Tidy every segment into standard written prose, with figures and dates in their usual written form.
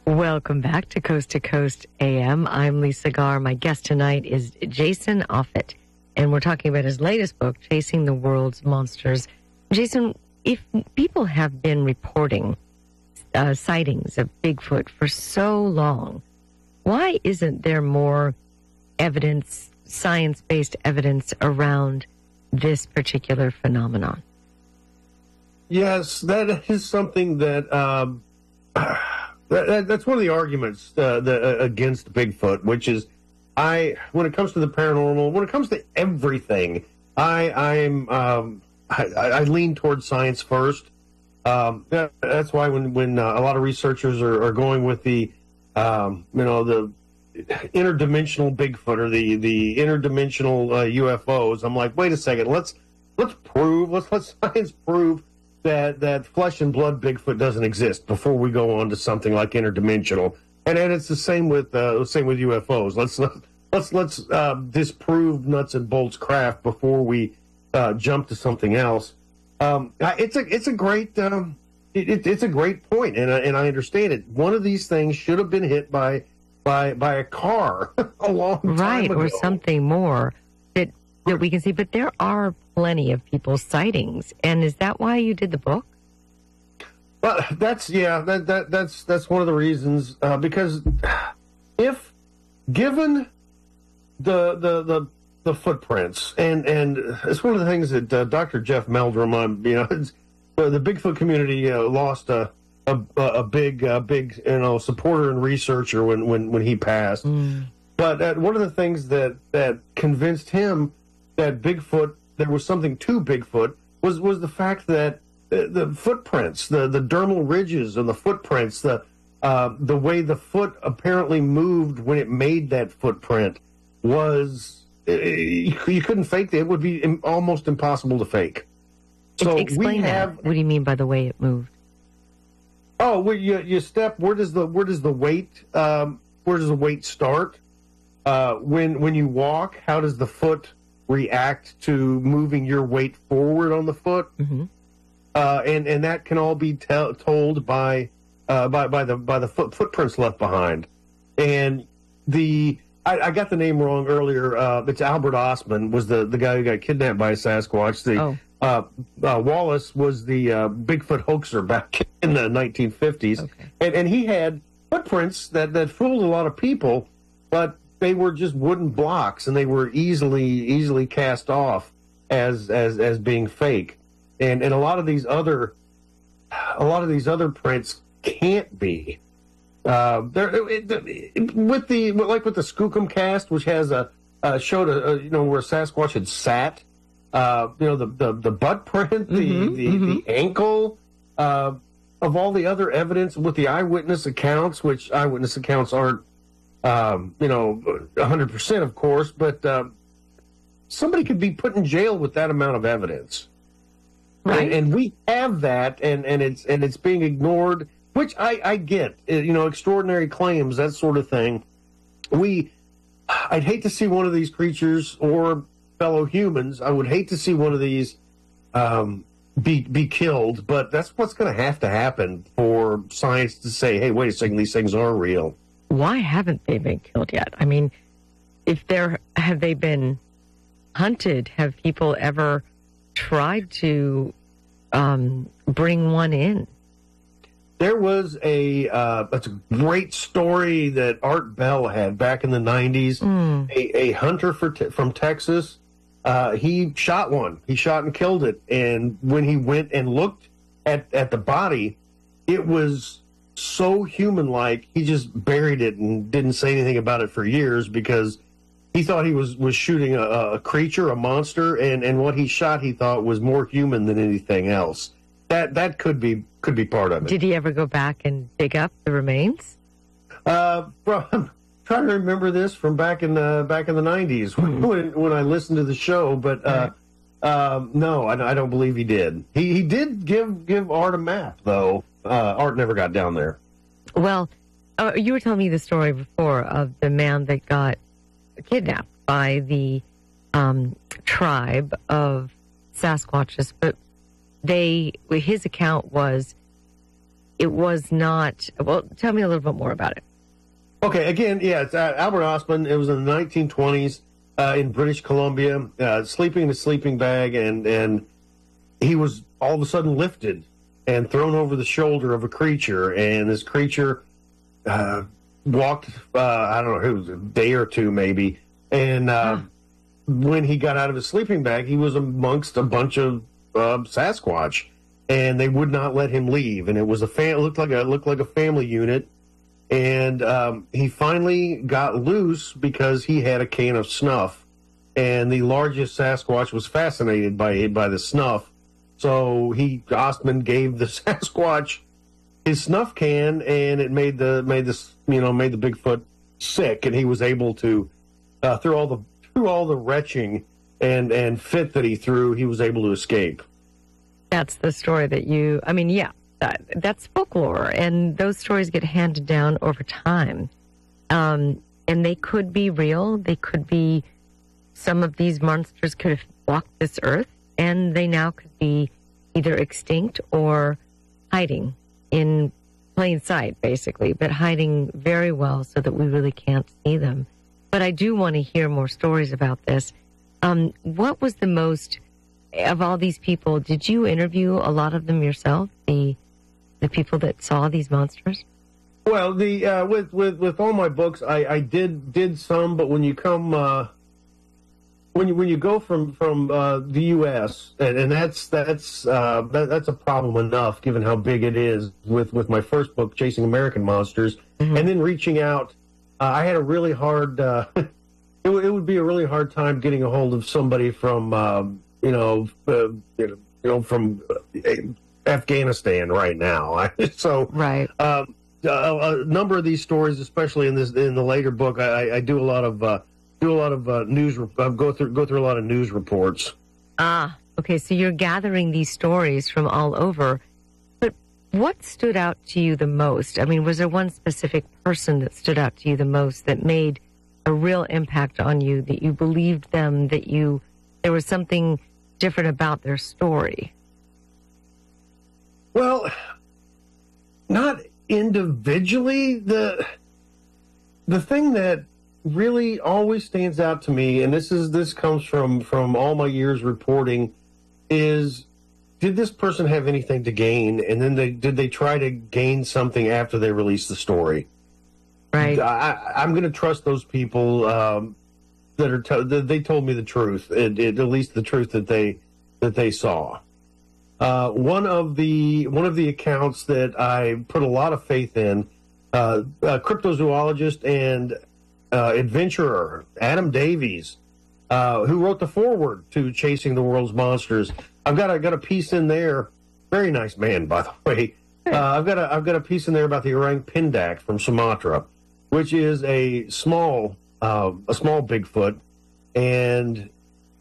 Welcome back to Coast AM. I'm Lisa Garr. My guest tonight is Jason Offutt, and we're talking about his latest book, Chasing the World's Monsters. Jason, if people have been reporting sightings of Bigfoot for so long, why isn't there more evidence, science-based evidence around this particular phenomenon? Yes, that is something that that's one of the arguments against Bigfoot, which is when it comes to the paranormal, when it comes to everything, I lean towards science first. That's why when a lot of researchers are going with the interdimensional Bigfoot or the interdimensional UFOs, I'm like, wait a second, let's let science prove that flesh and blood Bigfoot doesn't exist before we go on to something like interdimensional. And it's the same with UFOs. Let's disprove nuts and bolts craft before we jump to something else. It's a great point, and I understand it. One of these things should have been hit by a car a long time ago. Or something more that we can see. But there are plenty of people's sightings, and is that why you did the book? Well, that's one of the reasons, because if given the footprints, and it's one of the things that Dr. Jeff Meldrum, the Bigfoot community lost a big supporter and researcher when he passed. But one of the things that convinced him that Bigfoot, there was something to Bigfoot, was the fact that the footprints, the dermal ridges and the footprints, the way the foot apparently moved when it made that footprint was, you couldn't fake it. It would be almost impossible to fake. So explain that. What do you mean by the way it moved? Oh, well, you step. Where does the weight start? When you walk, how does the foot react to moving your weight forward on the foot? Mm-hmm. And that can all be told by the footprints left behind. And I got the name wrong earlier. It's Albert Ostman was the guy who got kidnapped by a Sasquatch. Wallace was the Bigfoot hoaxer back in the 1950s. Okay. And he had footprints that fooled a lot of people, but they were just wooden blocks, and they were easily cast off as being fake. And a lot of these other prints can't be. With the Skookum cast, which has showed where Sasquatch had sat. The butt print, the ankle, of all the other evidence with the eyewitness accounts, which eyewitness accounts aren't 100%, of course, but somebody could be put in jail with that amount of evidence, right? And we have that, and it's being ignored, which I get. Extraordinary claims, that sort of thing. I'd hate to see one of these creatures or fellow humans. I would hate to see one of these be killed, but that's what's going to happen for science to say, hey, wait a second, these things are real. Why haven't they been killed yet? I mean, have they been hunted? Have people ever tried to bring one in? There was that's a great story that Art Bell had back in the 90s. A hunter from Texas, he shot one. He shot and killed it. And when he went and looked at the body, it was so human-like, he just buried it and didn't say anything about it for years because he thought he was shooting a creature, a monster, and what he shot he thought was more human than anything else. That could be part of it. Did he ever go back and dig up the remains? I'm trying to remember this from back in the 90s when I listened to the show, but no, I don't believe he did. He did give Art a map, though. Art never got down there. Well, you were telling me the story before of the man that got kidnapped by the tribe of Sasquatches, but his account was it was not. Well, tell me a little bit more about it. Okay, again, yeah, it's Albert Ostman. It was in the 1920s in British Columbia, sleeping in a sleeping bag, and he was all of a sudden lifted and thrown over the shoulder of a creature, and this creature walked, I don't know, it was a day or two maybe, and when he got out of his sleeping bag, he was amongst a bunch of Sasquatch, and they would not let him leave, and it was looked like a family unit, and he finally got loose because he had a can of snuff, and the largest Sasquatch was fascinated by the snuff. So Ostman gave the Sasquatch his snuff can, and it made the Bigfoot sick, and he was able to through all the retching and fit that he threw, he was able to escape. That's the story that's folklore, and those stories get handed down over time, and they could be real. They could be, some of these monsters could have walked this earth, and they now could be either extinct or hiding in plain sight, basically, but hiding very well so that we really can't see them. But I do want to hear more stories about this. What was the most, of all these people, did you interview a lot of them yourself, the people that saw these monsters? Well, with all my books, I did some, but when you come... When you go from the U.S. and that's a problem enough given how big it is with my first book, Chasing American Monsters, and then reaching out, I had a really hard. It would be a really hard time getting a hold of somebody from from Afghanistan right now. So right. A number of these stories, especially in the later book, I do a lot of. News. Go through a lot of news reports. Okay. So you're gathering these stories from all over. But what stood out to you the most? I mean, was there one specific person that stood out to you the most that made a real impact on you? That you believed them? There was something different about their story? Well, not individually. The thing that really always stands out to me, and this comes from all my years reporting, is did this person have anything to gain, and then did they try to gain something after they released the story? Right. I'm going to trust those people that they told me the truth, at least the truth that they saw. One of the accounts that I put a lot of faith in, a cryptozoologist and adventurer Adam Davies, who wrote the foreword to Chasing the World's Monsters. I've got a piece in there. Very nice man, by the way. I've got a piece in there about the orang pindak from Sumatra, which is a small Bigfoot, and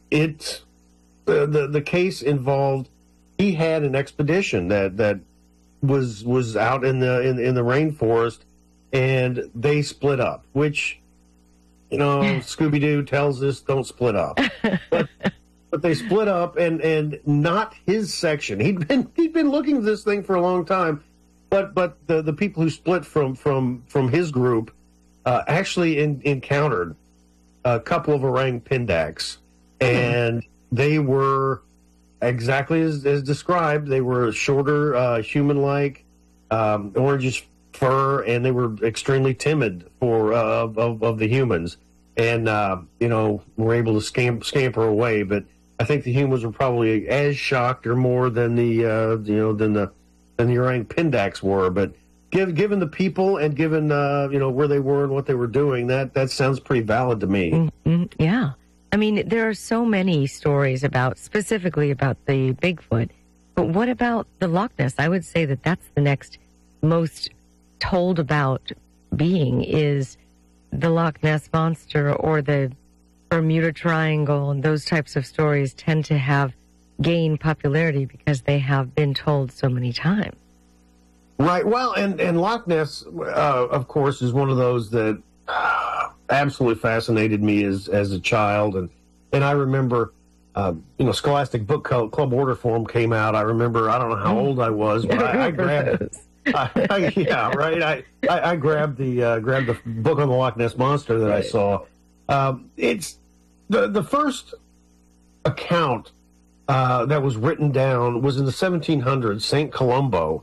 the case involved, he had an expedition that was out in the rainforest, and they split up, which, Scooby-Doo tells us don't split up. But they split up, and not his section. He'd been looking at this thing for a long time, but the people who split from his group actually encountered a couple of orang pindaks, and they were exactly as described. They were shorter, human-like, orangish fur, and they were extremely timid of the humans, and were able to scamper away. But I think the humans were probably as shocked or more than the orang pindaks were. But given the people and given where they were and what they were doing, that sounds pretty valid to me. Mm-hmm. Yeah. I mean, there are so many stories specifically about the Bigfoot, but what about the Loch Ness? I would say that's the next most told about being is the Loch Ness Monster or the Bermuda Triangle, and those types of stories tend to have gained popularity because they have been told so many times. Right. Well, and Loch Ness, of course, is one of those that absolutely fascinated me as a child, and I remember, Scholastic Book Club order form came out. I remember, I don't know how old I was, but I grabbed it. Yeah, right. I grabbed the book on the Loch Ness Monster that I saw. It's the first account that was written down was in the 1700s. Saint Columbo,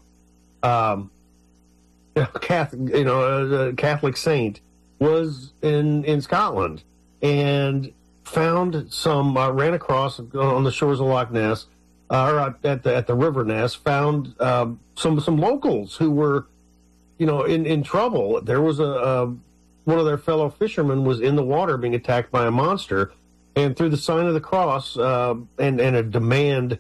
Catholic saint, was in Scotland and found some ran across on the shores of Loch Ness. Or at the River Ness, found some locals who were, in trouble. There was one of their fellow fishermen was in the water being attacked by a monster, and through the sign of the cross and a demand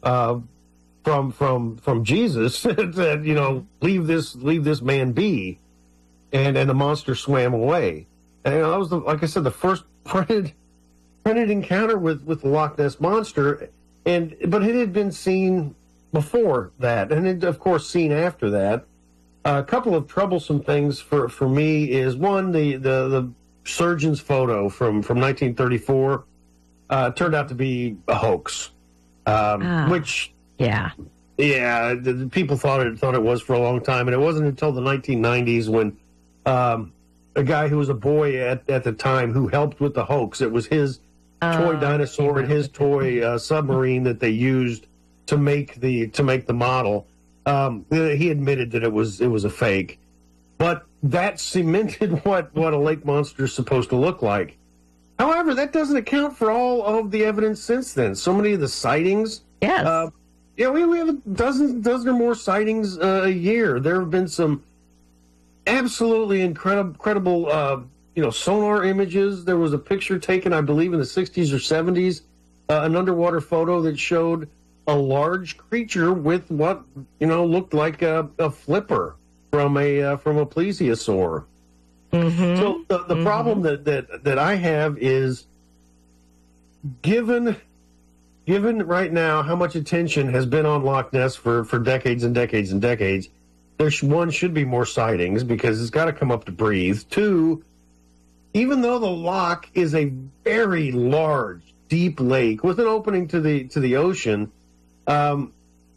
from Jesus that leave this man be, and the monster swam away. And that was like I said, the first printed encounter with the Loch Ness Monster. But it had been seen before that, and it, of course, seen after that. A couple of troublesome things for me is, one, the surgeon's photo from 1934 turned out to be a hoax, which the people thought it was for a long time, and it wasn't until the 1990s when a guy who was a boy at the time who helped with the hoax. It was his toy dinosaur and his toy submarine that they used to make the model. He admitted that it was a fake, but that cemented what a lake monster is supposed to look like. However, that doesn't account for all of the evidence since then. So many of the sightings. Yes. We have a dozen or more sightings a year. There have been some absolutely incredible sonar images. There was a picture taken, I believe, in the 60s or 70s, an underwater photo that showed a large creature with what looked like a flipper from a plesiosaur. Mm-hmm. So the problem that I have is, given right now how much attention has been on Loch Ness for decades and decades and decades, one should be more sightings because it's got to come up to breathe. Two, even though the loch is a very large, deep lake with an opening to the ocean, there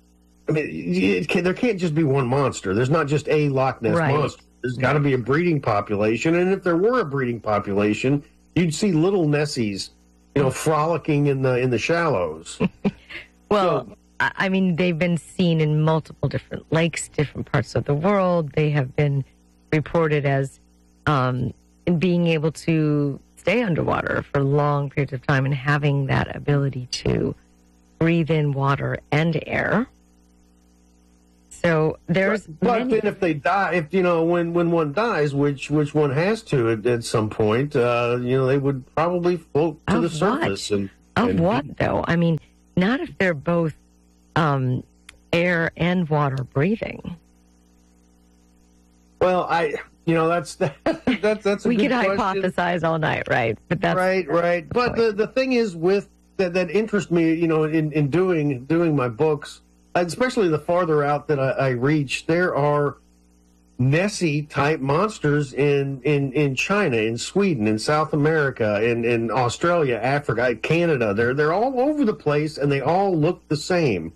can't just be one monster. There's not just a Loch Ness monster. There's got to be a breeding population, and if there were a breeding population, you'd see little Nessies, frolicking in the shallows. Well, they've been seen in multiple different lakes, different parts of the world. They have been reported as being able to stay underwater for long periods of time and having that ability to breathe in water and air. So there's but then if they die, when one dies, which one has to at some point, they would probably float to the surface. What though? Not if they're both air and water breathing. Well, that's a we good could question. Hypothesize all night, right? But that's right. But the thing is with that interests me, in doing my books, especially the farther out that I reach, there are Nessie type monsters in China, in Sweden, in South America, in Australia, Africa, Canada. They're all over the place, and they all look the same.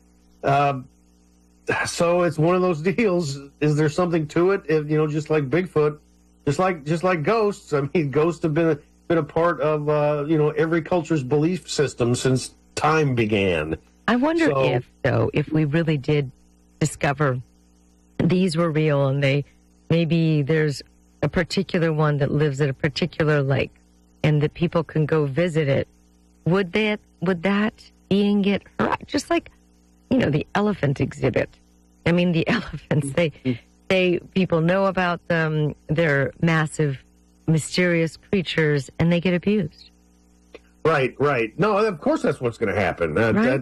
So it's one of those deals. Is there something to it? If, just like Bigfoot, just like ghosts. Ghosts have been a part of every culture's belief system since time began. I wonder if we really did discover these were real, and maybe there's a particular one that lives at a particular lake, and that people can go visit it. Would that being get hurt? Just like the elephant exhibit. The elephants, people know about them. They're massive, mysterious creatures, and they get abused. Right. No, of course that's what's going to happen. When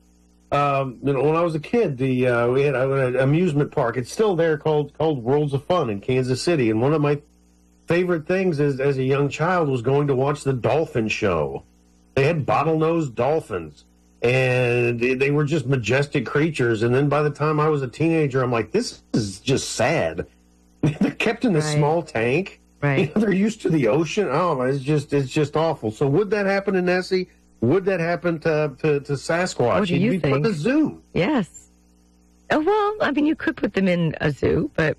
I was a kid, we had an amusement park. It's still there, called Worlds of Fun in Kansas City. And one of my favorite things as a young child was going to watch the dolphin show. They had bottlenose dolphins, and they were just majestic creatures. And then by the time I was a teenager, I'm like, this is just sad. They're kept in this small tank. Right. They're used to the ocean. Oh, it's just awful. So would that happen to Nessie? Would that happen to Sasquatch? What do you think? He'd be put in a zoo. Yes. Oh, well, I mean, you could put them in a zoo, but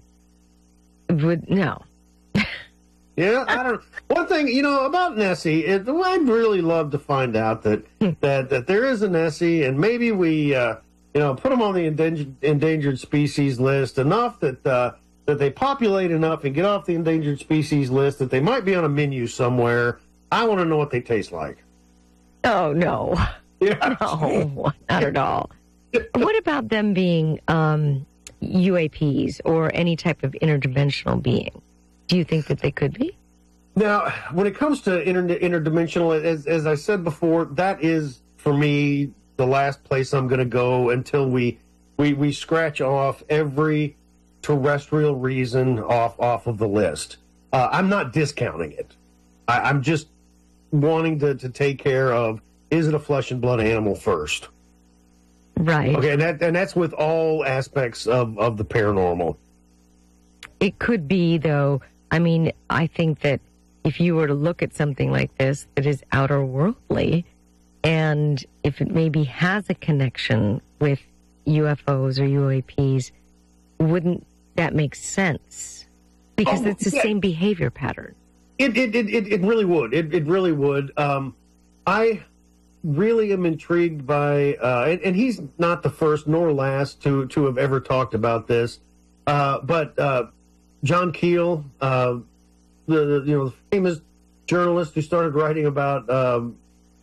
no. Yeah, I don't. One thing, about Nessie, I'd really love to find out that there is a Nessie, and maybe we, put them on the endangered species list enough that they populate enough and get off the endangered species list that they might be on a menu somewhere. I want to know what they taste like. Oh, no. Yeah. No, not at all. What about them being UAPs or any type of interdimensional being? Do you think that they could be? Now, when it comes to interdimensional, as I said before, that is, for me, the last place I'm going to go until we scratch off every terrestrial reason off of the list. I'm not discounting it. I'm just wanting to take care of, is it a flesh and blood animal first? Right. Okay, and that's with all aspects of the paranormal. It could be, though. I mean, I think that if you were to look at something like this that is outer worldly, and if it maybe has a connection with UFOs or UAPs, wouldn't that make sense? Because it's the same behavior pattern. It really would. It really would. I really am intrigued by, and he's not the first nor last to have ever talked about this, but John Keel, the famous journalist who started writing about the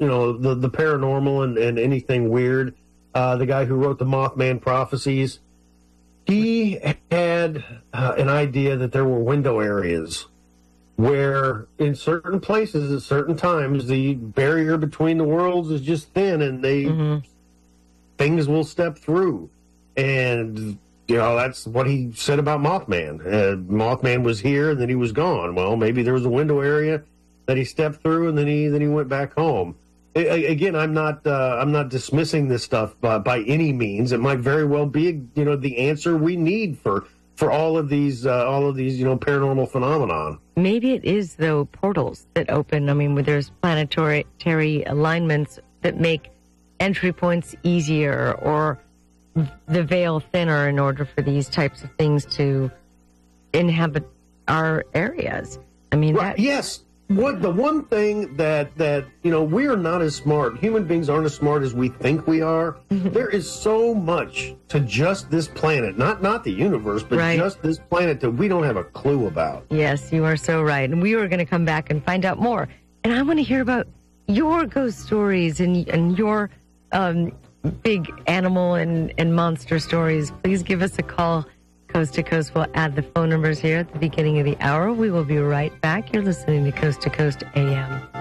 paranormal and anything weird, the guy who wrote the Mothman Prophecies, he had an idea that there were window areas where in certain places at certain times the barrier between the worlds is just thin and things will step through. And that's what he said about Mothman. Mothman was here and then he was gone. Well, maybe there was a window area that he stepped through and then he went back home. Again, I'm not dismissing this stuff by any means. It might very well be the answer we need for all of these paranormal phenomenon. Maybe it is, though, portals that open. I mean, where there's planetary alignments that make entry points easier or the veil thinner in order for these types of things to inhabit our areas. I mean, right. Yes. The one thing that we are not as smart. Human beings aren't as smart as we think we are. There is so much to just this planet, not the universe, but just this planet that we don't have a clue about. Yes, you are so right. And we are going to come back and find out more. And I want to hear about your ghost stories and your big animal and monster stories. Please give us a call. Coast to Coast. We'll add the phone numbers here at the beginning of the hour. We will be right back. You're listening to Coast AM.